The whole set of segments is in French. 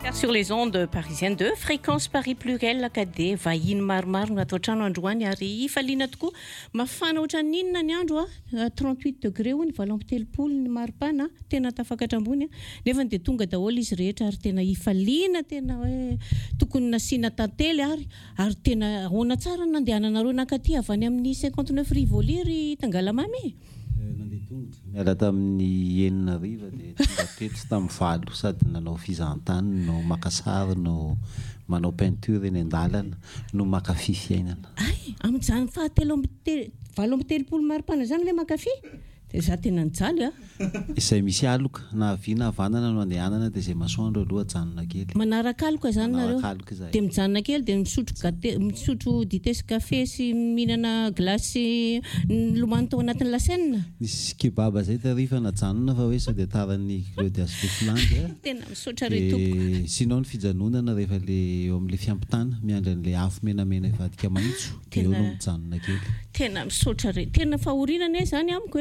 Sur les ondes parisiennes de Fréquence Paris Pluriel KD vahiny maromaro no atao trano androany ary ifaliana tokoa mafana ohatran'inona ny andro 38 degré ho ny valompotelopolo ny maripana tena tafakatra ambony nefa dia tonga daholo izy rehetra ary tena ifaliana tena hoe tokony nasiana tantely ary tena ahoana tsara nandehananareo nakaty avy any amin'ny 59 Rivoli ry Tangalamamy miala tamin'ny enina riva dia tonga teto tamin'ny valo sady nanao fizahantany no makasary no manao peinture eny an-dalana no makafy fiainana. Ay, amin'izany valo amby telopolo maripana zany le makafy dia za tena nijaly izay misy aloka na aviana havanana no andehanana dia izay masoandro aloha janona kely. Manaraka aloka zany nareo dia mijanona kely dia misotro dité sy kafe sy mihinana glasy lomano tao anatin'ny lasaina. Nisy kebaba zay tarifa najanona fa hoe sao dia taran'ny Claude Ascofilandy tena misaotra retoko. Sinao ny fijanonana rehefa le eo amin'ilay fiampitana miandra an'ilay afo menamena ivadika maitso dia eo no mijanona kely. Tena misaotra tena fahorinana zany amiko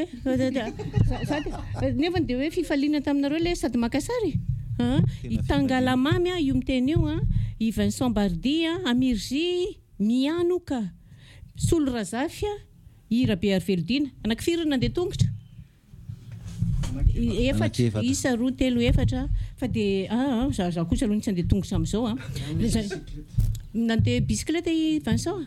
nefa dia hoe fifaliana taminareo le sady makasary i Tangalamamy io miteny io i Vincent Bardy Amirzy Mianoka Solorazafy i Rabe Arvelodina anakifiry nandeha tongotra efatra isa roa telo efatra fa dia za kosa aloha tsy andeha tongotra amin'izao nandeha bisikileta i Vincent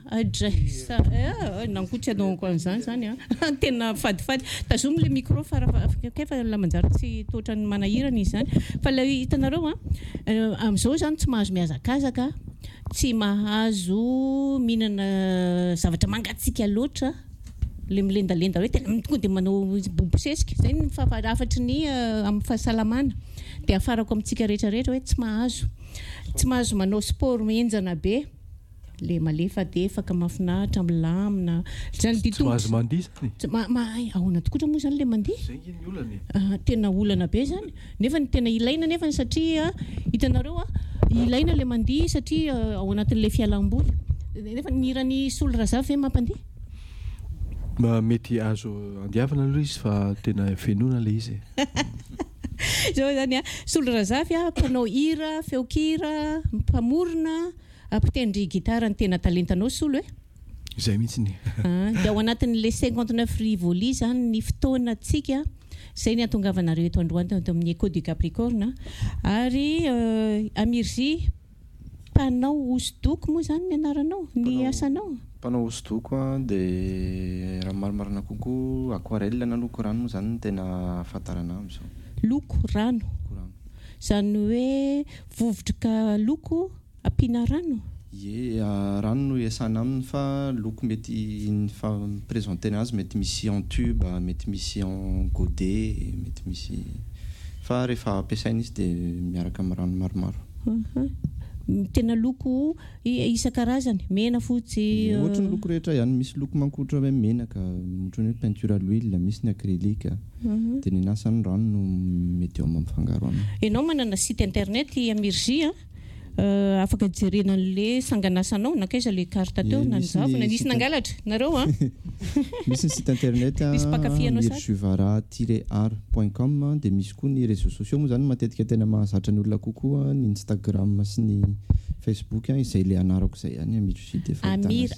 nankotra donc an'izany tena fadifady tazomy le micro farakefa la manjary tsy toatra ny manahirana izy zany fa la hitanareo amin'izao zany tsy mahazo mihazakazaka tsy mahazo mihinana zavatra mangatsika loatra le milendalenda hoe tena tonga dia manao bobosesika zay ny afatry ny amin'ny fahasalamana dia afarako amintsika rehetrarehetra hoe tsy mahazo manao sport mihenjana be le malefadefaka mafinahitra milamina zany tsy mahazo mandihy zany ahoana tokotra moa zany le mandihy tena olana be zany nefa ny tena ilaina nefa satria hitanareo ilaina le mandihy satria ao anatin'le fialamboly nefa ny irany Solorazafy ve mampandihy mety azo andiavana aloha izy fa tena fenona le izy zao zany Solorazafy mpanao hira feokira mpamorona mpitendry gitara ny tena talentanao solo izay mihitsy dia ao anatin'le 59 Rivoli zany ny fotoanantsika zay ny atongavanareo eto androany tao amin'ny Eco du Capricorne ary Amirzy mpanao hosodoko moa zany ny anaranao ny asanao mpanao hosodoko dia raha marimarina kokoa aquarelle na loko rano moa zany tena ahafantarana amin'izao loko rano zany hoe vovotrika loko ampiana rano rano no iasana aminy fa loko mety présentena azy mety misy en tube mety misy en godet mety misy fa rehefa ampiasaina izy dia miaraka amin'ny rano maromaro tena loko isan-karazany mena fotsy ohatra ny loko rehetra ihany misy loko mankotra hoe menaka ohatra ny hoe peinture à l'huile misy ny acrylique dia ny nasan'ny rano no mety eo mamifangaro aminy. Ianao manana site internet Amirzy afaka jerena an'le sanganasanao nakaiza le carte teo na nizavona nisy nangalatra nareo misy ny site internet mirzuvara-art.com dia misy koa ny réseaux sociaux moa zany matetika tena mahazatra ny olona kokoa ny Instagram sy ny Facebook izay le anarako izay ihany Amirzy Amir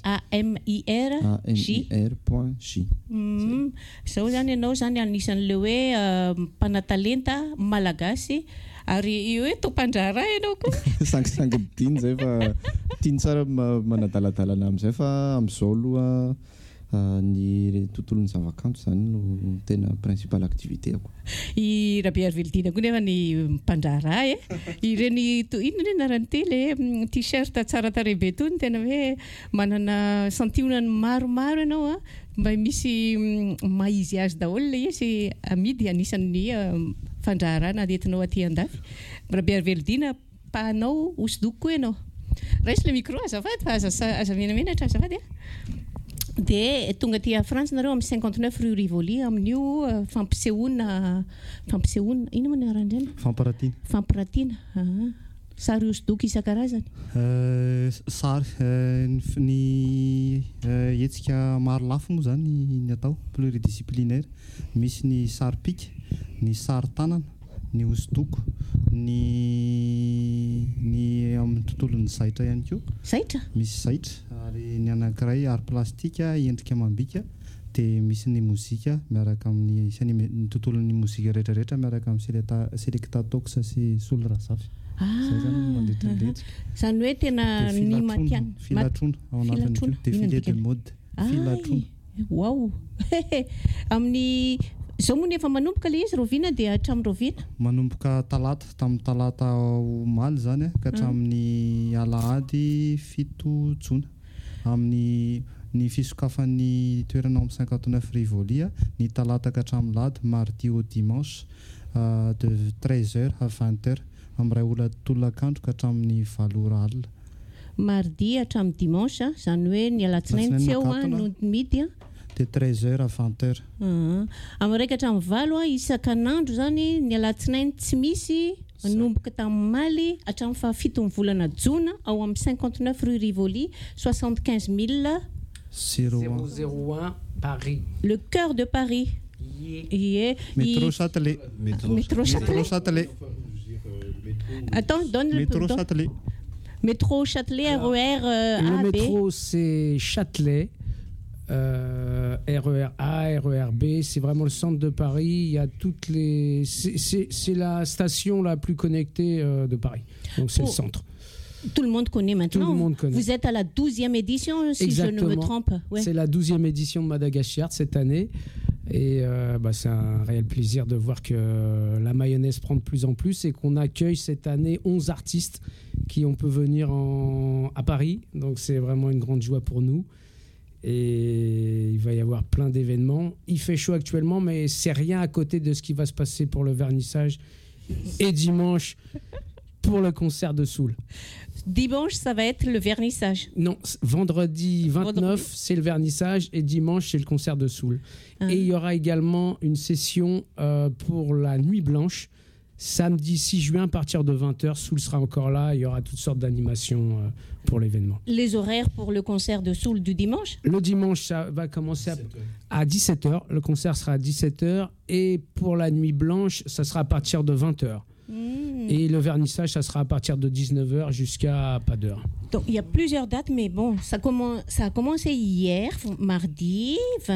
AMIR.J zao zany ianao zany anisan'le hoe mpanatalenta malagasy ary io hoe tompandrara ianao koa sangisangy bidiny zay fa tiany tsara manadaladalana amin'izay fa amin'izao aloha ny tontolon'ny zavakanto zany no tena principal activité ako. I Rabe Arvelodina koa nefa ny mpandrara ireny inona narany tele t-shirt tsara tarehibe tony tena hoe manana santionany maromaro ianao mba misy maizy azy daholo le izy amidy anisan'ny fandrarana adetinao aty andafy. Rabe Arvelodina mpanao hosodoko koa ianao raisy le micro azafady fa aza menamenatra azafady dia tonga aty à France nareo amin'ny 59 Rue Rivoli amin'io fampisehoana ino moa ny aran'izany fampirantiana sary hosodoko isan-karazany sary ny hetsika maro lafo moa zany ny atao pluridisciplinaire misy ny sary pika ny sary tanana ny hosodoko ny tontolon'ny zaitra ihany koa. Zaitra? Misy zaitra ary ny anankiray art plastika endrika amam-bika dia misy ny mozika miaraka amin'ny ny tontolon'ny mozika rehetrarehetra miaraka amin'ny selekta toxa sy solrasafy. Zay zany mandretrarehetra. Izany hoe tena ny matiana. Filatrona ao anatin'ny défilé de mode. Filatrona. Wow. Amin'ny izao moa efa manomboka ilay izy Roviana dia hatramin'ny Roviana? Manomboka talata, tamin'ny talata omaly zany ka hatramin'ny alahady 7 jona. Amin'ny fisokafan'ny toerana amin'ny 59 Rivoli, ny talata ka hatramin'ny lahady, mardi au dimanche de 13h à 20h amin'ny ray tolakandro ka hatramin'ny 4 ora alina. Mardi hatramin'ny dimanche, izany hoe ny alatsinainy tsy eo no midy de 13h à 20h. Amin'ny raika hatramin'ny 4 isan-kanandro zany ny alatsinainy tsy misy manomboka tamin'ny maly hatramin'ny 7 volana jona ao amin'ny 59 rue Rivoli 75 001 Paris. Le cœur de Paris. Métro Châtelet. Métro Châtelet. Attends, donne le métro Châtelet. Métro Châtelet, RER A, le B. métro c'est Châtelet. RER A, RER B, c'est vraiment le centre de Paris. Il y a toutes les. C'est la station la plus connectée de Paris. Donc c'est le centre. Tout le monde connaît maintenant. Tout le monde connaît. Vous êtes à la 12e édition, si Exactement. je ne me trompe. Ouais. C'est la 12e édition de Madagascar cette année. Et c'est un réel plaisir de voir que la mayonnaise prend de plus en plus et qu'on accueille cette année 11 artistes qui on peut venir à Paris. Donc c'est vraiment une grande joie pour nous. Et il va y avoir plein d'événements. Il fait chaud actuellement, mais c'est rien à côté de ce qui va se passer pour le vernissage. Et dimanche, pour le concert de Soul. Dimanche, ça va être le vernissage. Non, vendredi 29, c'est le vernissage et dimanche, c'est le concert de Soul. Et il y aura également une session pour la Nuit Blanche. Samedi 6 juin, à partir de 20h, Soul sera encore là. Il y aura toutes sortes d'animations pour l'événement. Les horaires pour le concert de Soul du dimanche? Le dimanche, ça va commencer à 17h. Le concert sera à 17h. Et pour la Nuit Blanche, ça sera à partir de 20h. Et le vernissage, ça sera à partir de 19h jusqu'à pas d'heure. Donc il y a plusieurs dates, mais bon, ça a commencé hier, mardi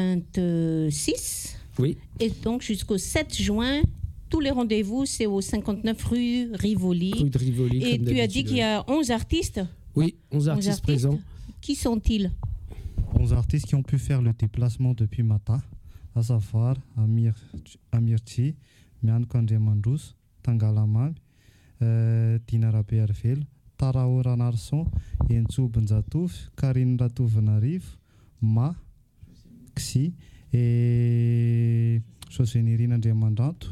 26. Oui. Et donc jusqu'au 7 juin, tous les rendez-vous, c'est au 59 rue Rivoli. Rue de Rivoli. Et tu as dit qu'il y a 11 artistes? Oui, 11 artistes présents. Qui sont-ils? 11 artistes qui ont pu faire le déplacement depuis Mata, à savoir Amirchi, Mian Kandremandrous, Tangalamamy, Dinara Bervel, Taraora Narson, Enzo Benzatovy, Karine Ratovinarivo, Ma, Xi et Josénirine Andriamandranto.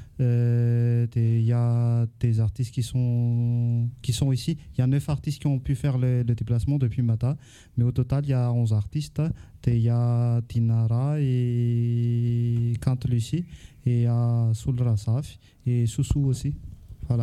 Il y a des artistes qui sont ici. Il y a 9 artistes qui ont pu faire le déplacement depuis Mata, mais au total, il y a 11 artistes. Il y a Dinara et Kant Lucie, et il y a Soul Rasaf et Soussou aussi. Voilà.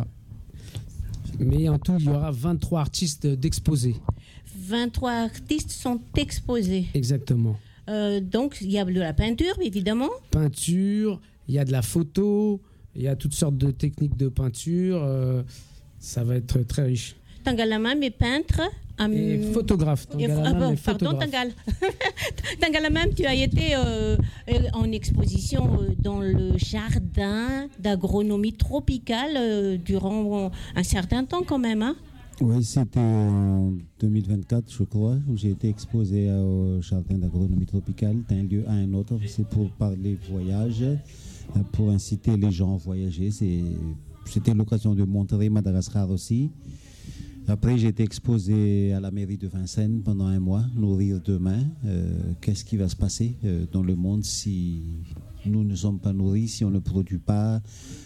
Mais en tout, il y aura 23 artistes d'exposés. 23 artistes sont exposés. Exactement. Donc, il y a de la peinture, évidemment. Peinture, il y a de la photo, il y a toutes sortes de techniques de peinture. Ça va être très riche. Tangalamamy est peintre. Et photographe. Pardon, Tangal. Tangalamamy, tu as été en exposition dans le jardin d'agronomie tropicale durant un certain temps quand même. Hein? Oui, c'était en 2024, je crois, où j'ai été exposé au jardin d'agronomie tropicale d'un lieu à un autre. C'est pour parler voyage, pour inciter les gens à voyager. C'était l'occasion de montrer Madagascar aussi. Après, j'ai été exposé à la mairie de Vincennes pendant un mois, nourrir demain. Qu'est-ce qui va se passer dans le monde si nous ne sommes pas nourris, si on ne produit pas?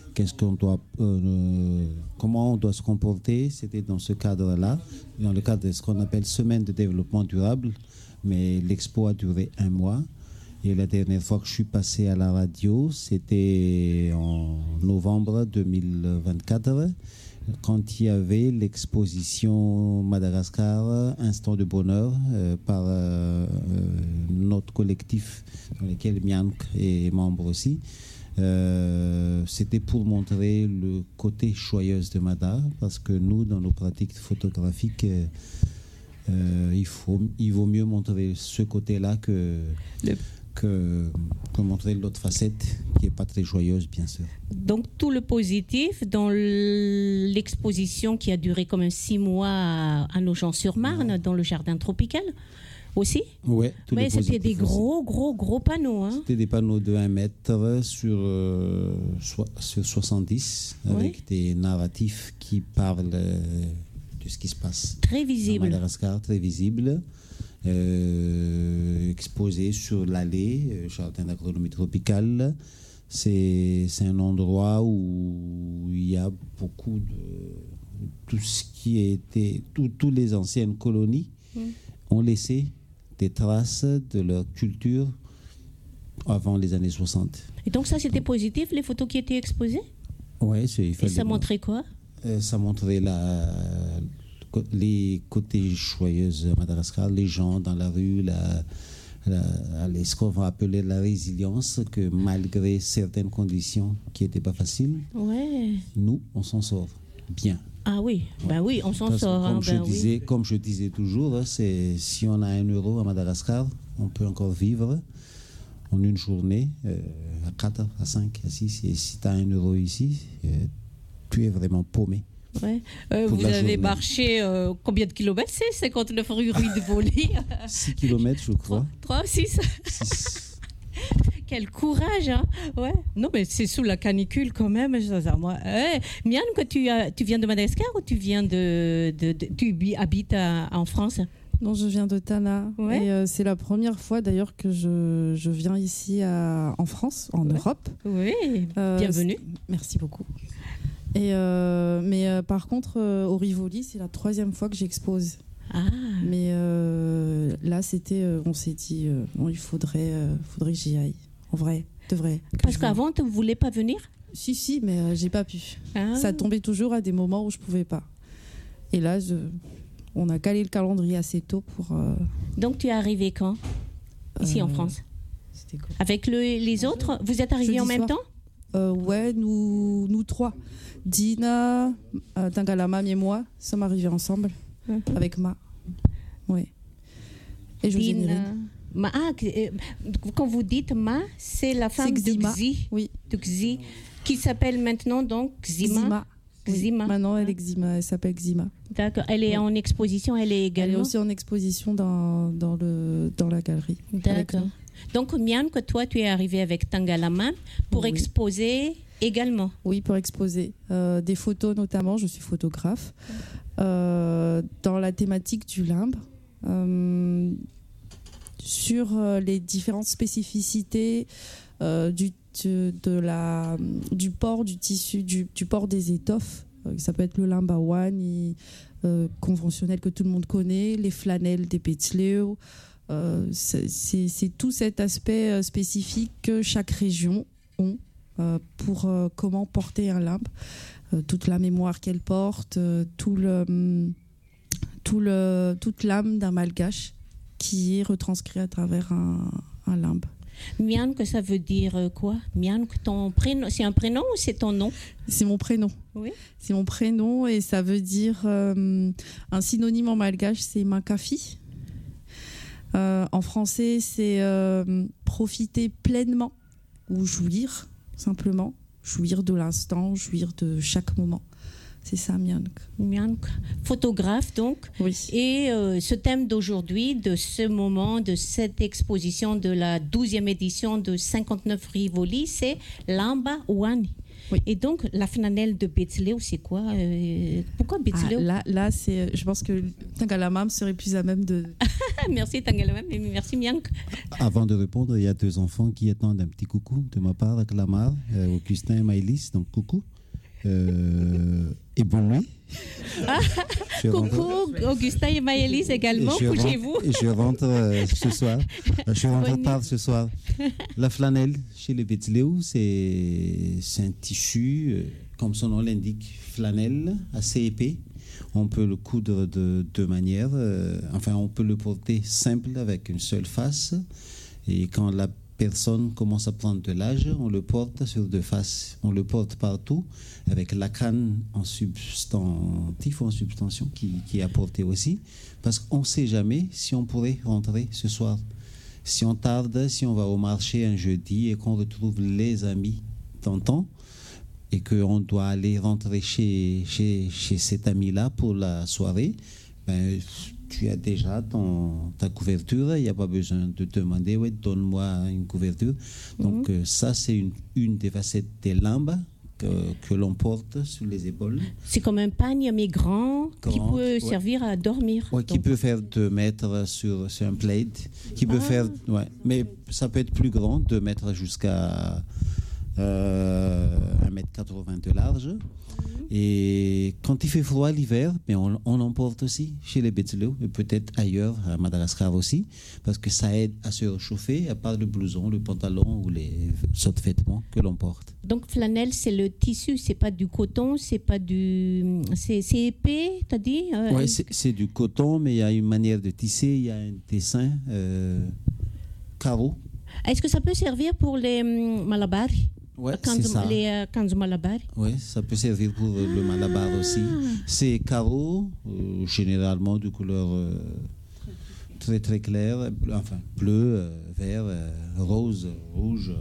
Comment on doit se comporter? C'était dans ce cadre-là, dans le cadre de ce qu'on appelle semaine de développement durable. Mais l'expo a duré un mois. Et la dernière fois que je suis passé à la radio, c'était en novembre 2024. Quand il y avait l'exposition Madagascar, Instant de bonheur, par notre collectif dans lequel Miank est membre aussi. C'était pour montrer le côté joyeux de Mada, parce que nous, dans nos pratiques photographiques, il vaut mieux montrer ce côté-là que montrer l'autre facette qui n'est pas très joyeuse, bien sûr. Donc tout le positif dans l'exposition qui a duré comme 6 mois à Nogent-sur-Marne, dans le jardin tropical aussi. Ouais, c'était des gros panneaux. Hein. C'était des panneaux de 1 mètre sur 70 avec des narratifs qui parlent de ce qui se passe. Très visible. À Madagascar, très visible. Exposé sur l'allée, jardin d'agronomie tropicale. C'est un endroit où il y a beaucoup de tout ce qui a été, tous les anciennes colonies ont laissé des traces de leur culture avant les années 60. Et donc ça, c'était positif, les photos qui étaient exposées? Oui, et ça montrait quoi? Ça montrait les côtés joyeux à Madagascar, les gens dans la rue, ce qu'on va appeler la résilience, que malgré certaines conditions qui n'étaient pas faciles, nous, on s'en sort bien. Ah oui, oui, on s'en sort. Comme je disais toujours, si on a 1 euro à Madagascar, on peut encore vivre en une journée, à 4, à 5, à 6. Et si tu as 1 euro ici, tu es vraiment paumé. Ouais. Vous avez marché combien de kilomètres? C'est 59 rue de Voli. 6 kilomètres, je crois. 3, 6. Quel courage, hein? Ouais. Non, mais c'est sous la canicule quand même. Mian, tu viens de Madagascar ou tu habites en France? Non, je viens de Tana. Ouais. Et c'est la première fois d'ailleurs que je viens ici en France, en Europe. Oui, bienvenue. Merci beaucoup. Mais par contre, au Rivoli, c'est la 3e fois que j'expose. Ah. Mais là, on s'est dit, il faudrait que j'y aille. En vrai, de vrai. Parce qu'avant, tu ne voulais pas venir? Si, mais j'ai pas pu. Ah. Ça tombait toujours à des moments où je pouvais pas. Et là, on a calé le calendrier assez tôt pour... Donc, tu es arrivé quand? Ici en France? C'était quoi? Avec les autres? Vous êtes arrivés en même temps? Ouais, nous 3. Dina, Tangalamam et moi sommes arrivés ensemble avec Ma. Ouais. Et José-Nérine. Quand vous dites Ma, c'est la femme de Xi. Oui. De Xi, qui s'appelle maintenant donc Xima. Xima. Maintenant, elle s'appelle Xima. D'accord. Elle est en exposition, elle est également. Elle est aussi en exposition dans la galerie. D'accord. Donc, Mian, que toi, tu es arrivé avec Tangalamam pour exposer également. Oui, pour exposer. Des photos notamment, je suis photographe. Dans la thématique du limbe. Sur les différentes spécificités du port du tissu, du port des étoffes. Ça peut être le limbawan conventionnel que tout le monde connaît, les flanelles des Petsleo. C'est tout cet aspect spécifique que chaque région ont pour comment porter un limbe, toute la mémoire qu'elle porte, toute l'âme d'un malgache qui est retranscrit à travers un limbe. Mian, que ça veut dire quoi? Mian, ton prénom, c'est un prénom ou c'est ton nom? C'est mon prénom. Oui. C'est mon prénom et ça veut dire un synonyme en malgache, c'est Makafi. En français, c'est profiter pleinement ou jouir, simplement. Jouir de l'instant, jouir de chaque moment. C'est ça, Miank. Miank, photographe donc. Oui. Et ce thème d'aujourd'hui, de ce moment, de cette exposition de la 12e édition de 59 Rivoli, c'est Lamba Wani. Oui. Et donc, la flanelle de Betsleo, c'est quoi? Pourquoi Betsleo? Là, je pense que Tangalamam serait plus à même de... Merci Tangalamam et merci Miank. Avant de répondre, il y a 2 enfants qui attendent un petit coucou de ma part, Clamar, Augustin et Maëlys, donc coucou. Et bonne nuit. Coucou Augustin et Maëlys également, couchez-vous. Et je rentre ce soir. Je rentre tard ce soir. La flanelle chez les Betsleo, c'est un tissu, comme son nom l'indique, flanelle, assez épais. On peut le coudre de 2 manières. On peut le porter simple avec une seule face. Et quand la personne commence à prendre de l'âge, on le porte sur deux faces. On le porte partout avec la canne en substantif ou en substantion qui est apportée aussi. Parce qu'on ne sait jamais si on pourrait rentrer ce soir. Si on tarde, si on va au marché un jeudi et qu'on retrouve les amis d'antan et qu'on doit aller rentrer chez cet ami-là pour la soirée, ben, tu as déjà ta couverture, il n'y a pas besoin de te demander, ouais, donne-moi une couverture. Donc ça, c'est une des facettes des limbes que l'on porte sur les épaules. C'est comme un pagne, mais grand, qui peut servir à dormir. Oui, qui peut faire 2 mètres sur un plaid, qui peut faire, mais ça peut être plus grand, 2 mètres jusqu'à 1,80 m de large. Et quand il fait froid l'hiver, mais on en porte aussi chez les Betzeleu et peut-être ailleurs, à Madagascar aussi, parce que ça aide à se réchauffer, à part le blouson, le pantalon ou les autres vêtements que l'on porte. Donc flanelle, c'est le tissu, c'est pas du coton, c'est pas du, c'est épais, t'as dit? Oui, c'est du coton, mais il y a une manière de tisser, il y a un dessin carreau. Est-ce que ça peut servir pour les malabars? Ouais, c'est ça. Les kanzu malabar. Oui, ça peut servir pour le malabar aussi. C'est carreaux, généralement de couleur très très claire, enfin bleu, vert, rose, rouge.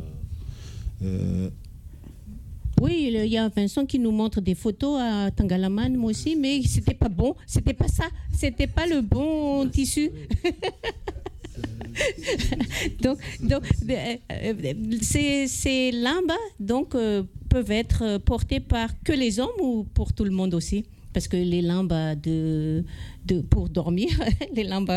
Oui, il y a Vincent qui nous montre des photos à Tangalaman, moi aussi, mais c'était pas bon, c'était pas ça, c'était pas le bon tissu. donc ces limbes donc peuvent être portées par que les hommes ou pour tout le monde aussi, parce que les limbes pour dormir, les limbes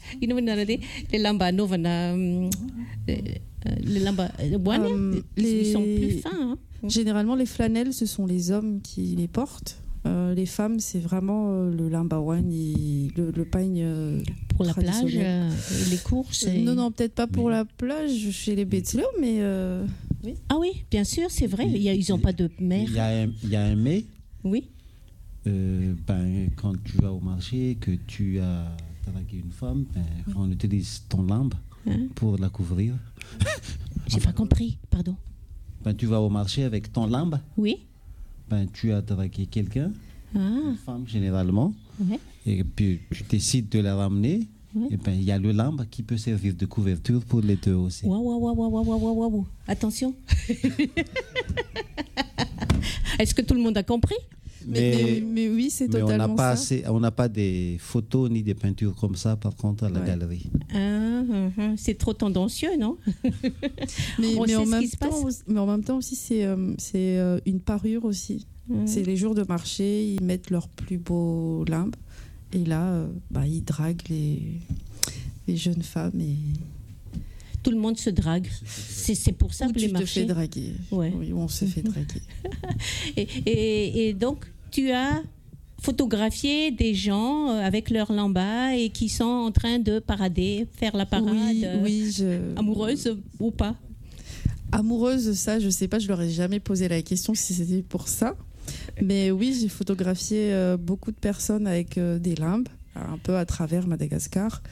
novana, les limbes ils sont plus fins. Généralement, les flanelles, ce sont les hommes qui les portent. Les femmes, c'est vraiment le limbawan, le pagne pour la plage, les courses. Non, peut-être pas pour la plage chez les Betzeleu, mais oui. Ah oui, bien sûr, c'est vrai. Ils n'ont pas de mer. Il y a un mais. Oui. Quand tu vas au marché, que tu as dragué une femme, on utilise ton limbe pour la couvrir. J'ai pas compris, pardon. Tu vas au marché avec ton limbe. Oui. Tu as dragué quelqu'un, une femme généralement, et puis tu décides de la ramener, et il y a le limbe qui peut servir de couverture pour les deux aussi. Waouh. Attention. Est-ce que tout le monde a compris? Mais oui, c'est totalement ça. On n'a pas des photos ni des peintures comme ça, par contre, à la galerie. C'est trop tendancieux, non? mais en même temps aussi, c'est une parure aussi. C'est les jours de marché, ils mettent leurs plus beaux limbes. Et là, ils draguent les jeunes femmes. Et tout le monde se drague. C'est pour ça que les marchés... Tu te fais draguer. Ouais. Oui, on se fait draguer. et donc, tu as photographié des gens avec leur lamba et qui sont en train de parader, faire la parade. Amoureuse ou pas? Amoureuse, ça, je sais pas, je leur ai jamais posé la question si c'était pour ça. Mais oui, j'ai photographié beaucoup de personnes avec des limbes, un peu à travers Madagascar.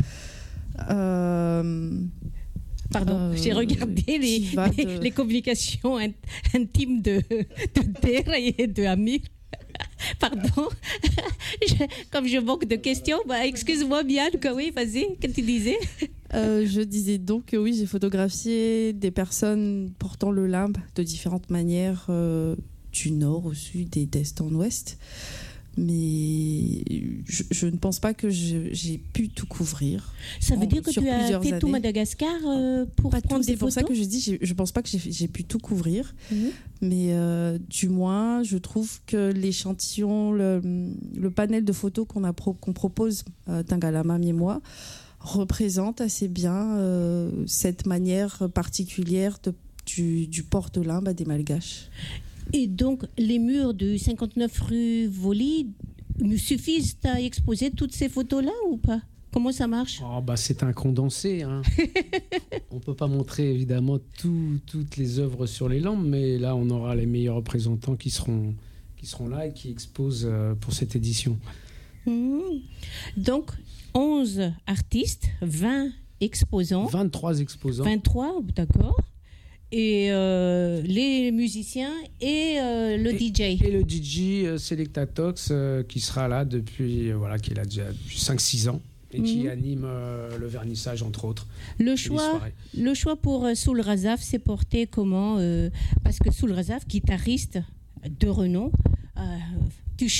Pardon, j'ai regardé les communications intimes de Terre et de Amir. Pardon, comme je manque de questions, excuse-moi Mian, oui, vas-y, qu'est-ce que tu disais? Je disais donc que oui, j'ai photographié des personnes portant le limbe de différentes manières, du nord au sud et d'est en ouest. Mais je ne pense pas que j'ai pu tout couvrir. Ça veut dire que tu as fait tout Madagascar pour prendre des photos? C'est pour ça que je dis, je ne pense pas que j'ai pu tout couvrir. Mais du moins, je trouve que l'échantillon, le panel de photos qu'on propose, Tangalamam et moi, représente assez bien cette manière particulière du port de limbe des Malgaches. Et donc, les murs de 59 rue Voli suffisent à exposer toutes ces photos-là ou pas? Comment ça marche? C'est un condensé. On ne peut pas montrer évidemment toutes les œuvres sur les lampes, mais là, on aura les meilleurs représentants qui seront là et qui exposent pour cette édition. Donc, 11 artistes, 20 exposants. 23 exposants. 23, d'accord. Et les musiciens et le DJ. Et le DJ Selectatox qui sera là depuis, qui est là déjà depuis 5-6 ans et qui anime le vernissage entre autres. Le choix pour Soul Razaf s'est porté comment parce que Soul Razaf, guitariste de renom, tu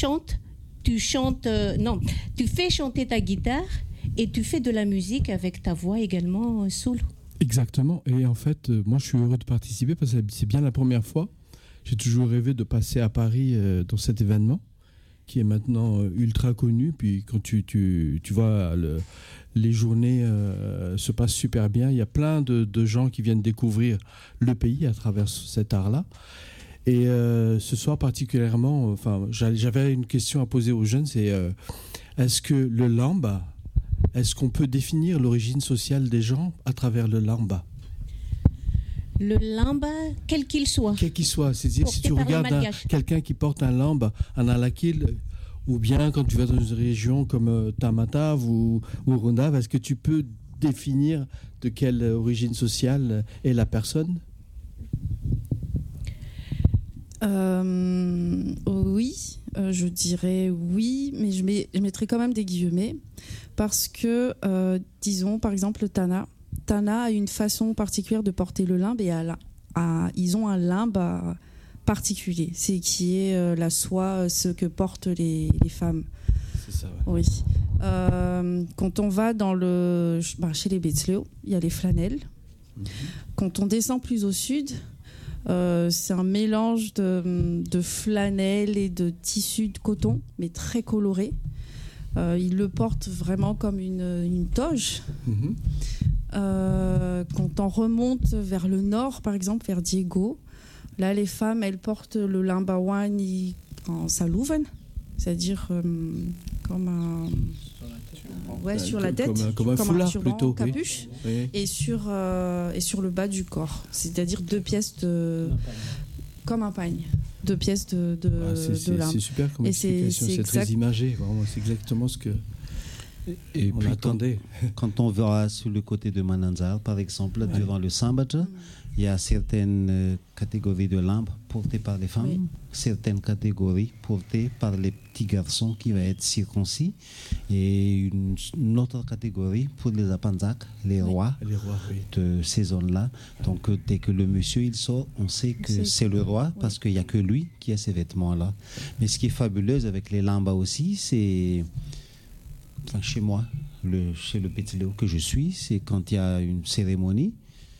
fais chanter ta guitare et tu fais de la musique avec ta voix également, Soul. Exactement. Et en fait, moi, je suis heureux de participer parce que c'est bien la première fois. J'ai toujours rêvé de passer à Paris dans cet événement qui est maintenant ultra connu. Puis quand tu vois, les journées se passent super bien. Il y a plein de gens qui viennent découvrir le pays à travers cet art-là. Et ce soir particulièrement, j'avais une question à poser aux jeunes, c'est est-ce que le lamba, est-ce qu'on peut définir l'origine sociale des gens à travers le lamba? Le lamba, quel qu'il soit. Quel qu'il soit. C'est-à-dire, si tu regardes quelqu'un qui porte un lamba en Alakil, ou bien quand tu vas dans une région comme Tamatave ou Rondav, est-ce que tu peux définir de quelle origine sociale est la personne? Oui, je dirais oui, mais je mettrais quand même des guillemets parce que, disons par exemple Tana a une façon particulière de porter le limbe et ils ont un limbe particulier, c'est qui est la soie, ce que portent les femmes. C'est ça, ouais. Oui. Quand on va chez les Betsleo, il y a les flanelles. Quand on descend plus au sud, c'est un mélange de flanelle et de tissu de coton, mais très coloré. Ils le portent vraiment comme une toge. Quand on remonte vers le nord, par exemple, vers Diego, là, les femmes, elles portent le limbawan en salouven, c'est-à-dire comme sur la tête, comme un foulard turban, plutôt, capuche, oui. et sur le bas du corps, c'est-à-dire 2 pièces comme un pagne, 2 pièces de limbe. C'est super comme explication, c'est très imagé, vraiment, c'est exactement ce que et on puis attendait. Quand on verra sur le côté de Mananzar, par exemple, durant le Sambata, il y a certaines catégories de limbes portées par les femmes, certaines catégories portées par les petits garçons qui vont être circoncis, et une autre catégorie pour les apanzak, les rois de ces zones-là. Donc dès que le monsieur il sort, on sait que c'est le roi parce qu'il n'y a que lui qui a ces vêtements-là. Mais ce qui est fabuleux avec les lambas aussi, c'est... chez moi, chez le Petitléo que je suis, c'est quand il y a une cérémonie,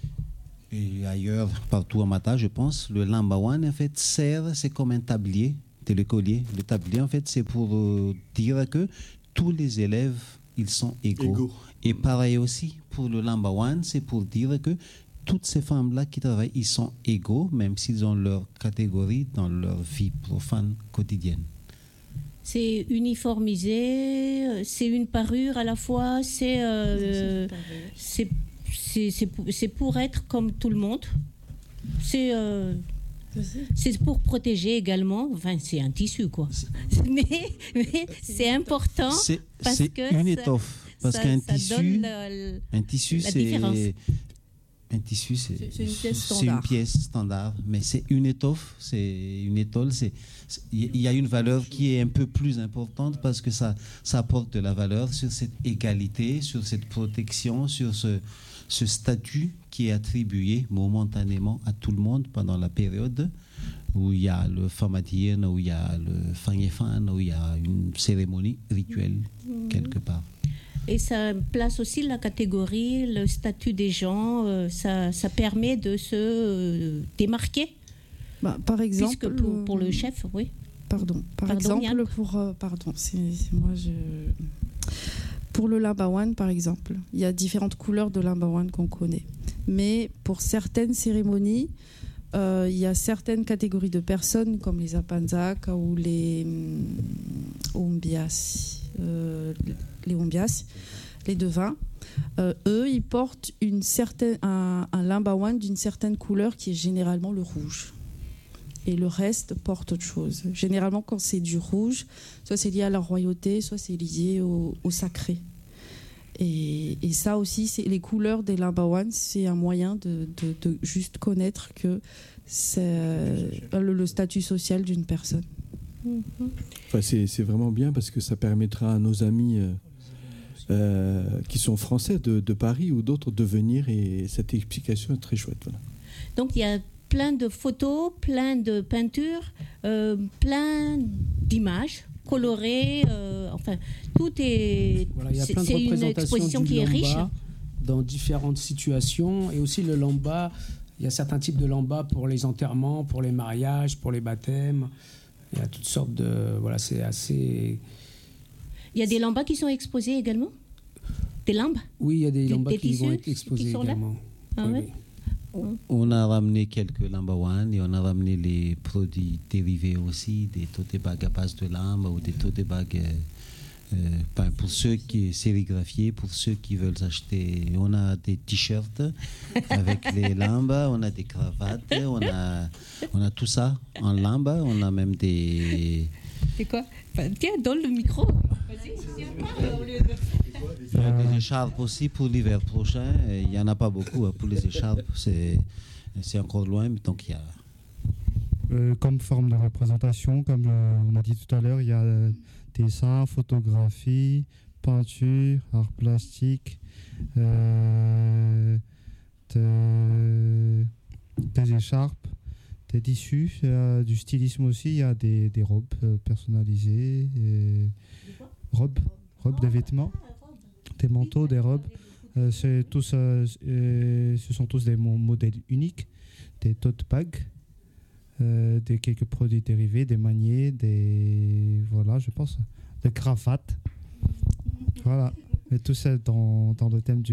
et ailleurs, partout à Mata, je pense, le lambawan, en fait, c'est comme un tablier de l'écolier. Le tablier, en fait, c'est pour dire que tous les élèves, ils sont égaux. Et pareil aussi, pour le lambawan, c'est pour dire que toutes ces femmes-là qui travaillent, ils sont égaux, même s'ils ont leur catégorie dans leur vie profane quotidienne. C'est uniformisé, c'est une parure à la fois, c'est pour être comme tout le monde. C'est pour protéger également. Enfin, c'est un tissu, quoi. Mais c'est important parce que une étoffe. Parce qu'un tissu, c'est une pièce standard, mais c'est une étoffe, c'est une étole, il y a une valeur qui est un peu plus importante parce que ça apporte de la valeur sur cette égalité, sur cette protection, sur ce statut qui est attribué momentanément à tout le monde pendant la période où il y a le Famatien, où il y a le Fangefan, où il y a une cérémonie rituelle quelque part. Et ça place aussi la catégorie, le statut des gens, ça permet de se démarquer. Par exemple, puisque pour le chef, oui. Par exemple, Yann. Pour le limbawan, par exemple, il y a différentes couleurs de limbawan qu'on connaît. Mais pour certaines cérémonies, il y a certaines catégories de personnes, comme les apanzak ou les ombias, les devins. Eux, ils portent un limbawan d'une certaine couleur qui est généralement le rouge. Et le reste porte autre chose. Généralement, quand c'est du rouge, soit c'est lié à la royauté, soit c'est lié au sacré. Et ça aussi, c'est les couleurs des Limbawan, c'est un moyen de juste connaître que c'est le statut social d'une personne. Enfin, c'est vraiment bien parce que ça permettra à nos amis qui sont français de Paris ou d'autres de venir, et cette explication est très chouette. Voilà. Donc il y a plein de photos, plein de peintures, plein d'images colorées, enfin tout est... Voilà, il y a plein de c'est une représentations exposition du qui est lamba riche. dans différentes situations, et aussi le lamba, il y a certains types de lamba pour les enterrements, pour les mariages, pour les baptêmes, il y a toutes sortes de... Voilà, c'est assez... Il y a des lambas qui sont exposés également? Des lambes? Oui, il y a des lambas des qui vont tissus être exposés qui sont là? également. Ah Oui, ouais? oui. On a ramené quelques lambawan et on a ramené les produits dérivés aussi, des tote bags à base de lambe ou des tote bags pour ceux qui sérigraphiés, pour ceux qui veulent acheter. On a des t-shirts avec les lambes, on a des cravates, on a tout ça en lambe, on a même des... C'est quoi? Enfin, tiens, donne le micro. Vas-y, au lieu de... Des écharpes aussi pour l'hiver prochain. Il n'y en a pas beaucoup pour les écharpes. C'est encore loin, mais donc il y a... Comme forme de représentation, comme on a dit tout à l'heure, il y a dessin, photographie, peinture, art plastique, des écharpes, des tissus, du stylisme aussi. Il y a des robes personnalisées, robes de vêtements, des manteaux, des robes. Ce sont tous des modèles uniques, des tote bags, des quelques produits dérivés, des maniers, je pense, des cravates. Voilà, et tout ça dans le thème du